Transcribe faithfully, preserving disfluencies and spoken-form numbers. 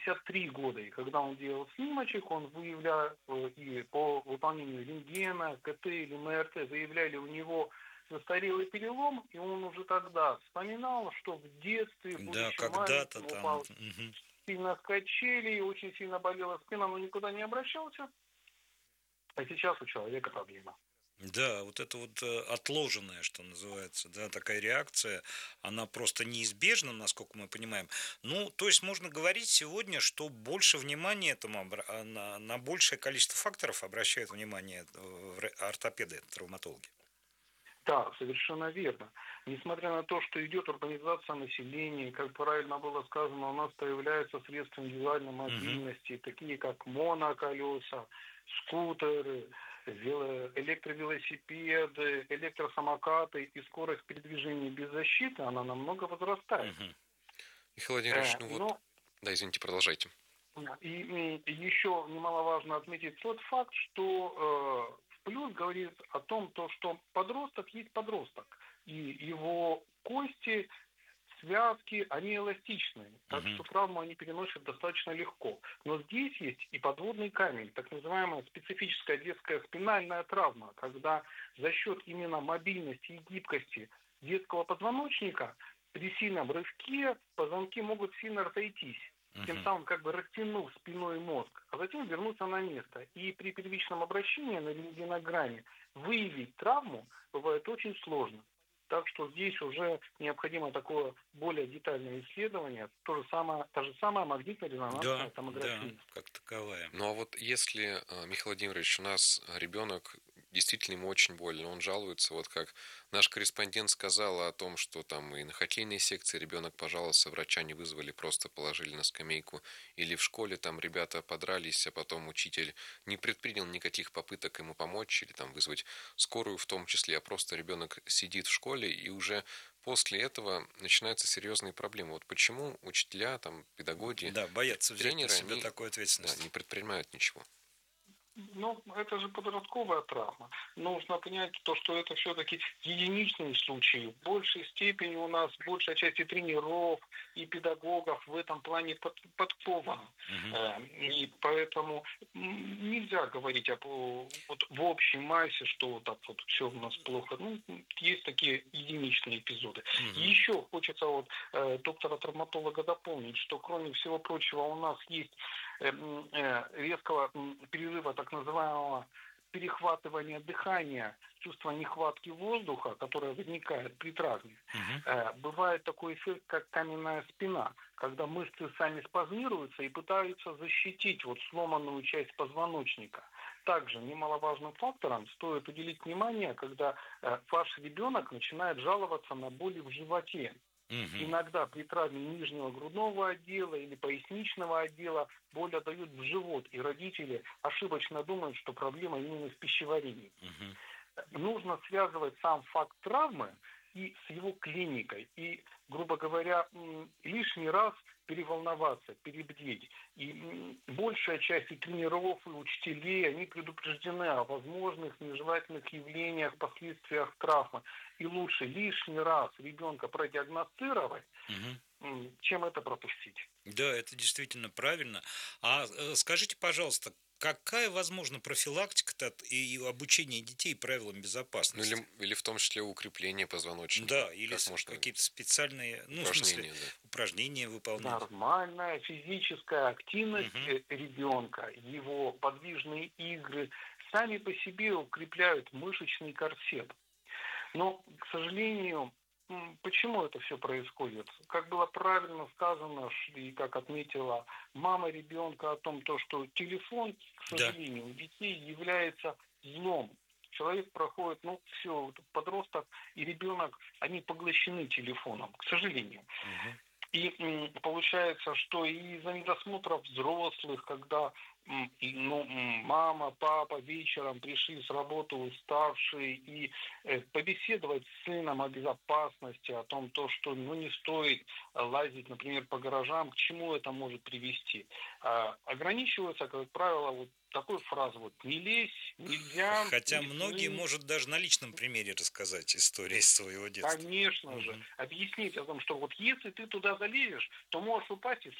пятьдесят три года. И когда он делал снимочек, он выявлял, э, и по выполнению рентгена, КТ или МРТ выявляли у него застарелый перелом, и он уже тогда вспоминал, что в детстве, Да, будучи когда-то маленьким, там. упал Мгм. сильно с качелей, очень сильно болела спина, но никуда не обращался. А сейчас у человека проблема. Да, вот это вот э, отложенная, что называется, да, такая реакция, она просто неизбежна, насколько мы понимаем. Ну, то есть можно говорить сегодня, что больше внимания этому, обра- а, на, на большее количество факторов обращают внимание э, в ре- ортопеды, травматологи. Да, совершенно верно. Несмотря на то, что идет урбанизация населения, как правильно было сказано, у нас появляются средства индивидуальной Мгм. мобильности, такие как моноколеса, скутеры, вело- электровелосипеды, электросамокаты, и скорость передвижения без защиты, она намного возрастает. Мгм. Михаил Владимирович, Э, ну вот, но да, извините, продолжайте. и, и еще немаловажно отметить тот факт, что э, в плюс говорит о том, то, что подросток есть подросток, и его кости, связки, они эластичные, так Мгм. что травму они переносят достаточно легко. Но здесь есть и подводный камень, так называемая специфическая детская спинальная травма, когда за счет именно мобильности и гибкости детского позвоночника при сильном рывке позвонки могут сильно разойтись, тем Мгм. самым как бы растянув спиной мозг, а затем вернуться на место. И при первичном обращении на рентгенограмме выявить травму бывает очень сложно. Так что здесь уже необходимо такое более детальное исследование, то же самое, та же самая магнитно-резонансная Да, да, томография. как таковая. Ну а вот если, а, Михаил Владимирович, у нас ребенок, действительно ему очень больно, он жалуется, вот как наш корреспондент сказал о том, что там и на хоккейной секции ребенок пожаловался, врача не вызвали, просто положили на скамейку, или в школе там ребята подрались, а потом учитель не предпринял никаких попыток ему помочь, или там вызвать скорую в том числе, а просто ребенок сидит в школе и уже после этого начинаются серьезные проблемы. Вот почему учителя, там, педагоги, Да, боятся взять на тренеры, себя они, такую да, не ответственность. предпринимают ничего. Ну, это же подростковая травма. Нужно понять то, что это все-таки единичные случаи. В большей степени у нас большая часть и тренеров, и педагогов в этом плане под, подкована. Мгм. Э, И поэтому м, нельзя говорить об, о, вот, в общей массе, что вот так вот все у нас плохо. Ну, есть такие единичные эпизоды. И Мгм. еще хочется вот э, доктора-травматолога дополнить, что кроме всего прочего у нас есть э, м, э, резкого м, перерыва так называемого перехватывания дыхания, чувство нехватки воздуха, которое возникает при травме. Мгм. Э, Бывает такой эффект, как каменная спина, когда мышцы сами спазмируются и пытаются защитить вот сломанную часть позвоночника. Также немаловажным фактором стоит уделить внимание, когда э, ваш ребенок начинает жаловаться на боли в животе. Мгм. Иногда при травме нижнего грудного отдела или поясничного отдела боль отдают в живот, и родители ошибочно думают, что проблема именно в пищеварении. Мгм. Нужно связывать сам факт травмы и с его клиникой. И, грубо говоря, м, лишний раз переволноваться, перебдеть. И м, большая часть и тренеров, и учителей, они предупреждены о возможных нежелательных явлениях, последствиях травмы. И лучше лишний раз ребенка продиагностировать, Мгм. м, чем это пропустить. Да, это действительно правильно. А э, скажите, пожалуйста, какая возможна профилактика-то и и обучение детей правилам Ну безопасности? или, или в том числе укрепление позвоночника. Да, или Как с- можно какие-то специальные, ну, в смысле, упражнения, да. упражнения выполнять. Нормальная физическая активность Мгм. э, ребенка, его подвижные игры сами по себе укрепляют мышечный корсет. Но, к сожалению, м, почему это все происходит? Как было правильно сказано, ш- и как отметила мама ребенка о том, то, что телефон, к Да. сожалению, у детей является злом. Человек проходит, ну, все, подросток и ребенок, они поглощены телефоном, к сожалению. Мгм. И м, получается, что и из-за недосмотра взрослых, когда м, и, ну, м, мама, папа вечером пришли с работы уставшие, и э, побеседовать с сыном о безопасности, о том, то, что ну, не стоит э, лазить, например, по гаражам, к чему это может привести. А, ограничивается, как правило, вот такой фразой: вот «не лезь, Х- нельзя, Хотя не многие, смей». может, даже на личном примере рассказать истории из своего детства. Конечно же, Мгм. объяснить о том, что вот если ты туда залезешь, то можешь упасть и